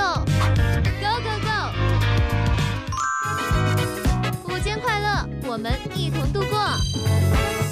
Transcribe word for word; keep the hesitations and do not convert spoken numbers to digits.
Go Go Go！ 午间快乐，我们一同度过。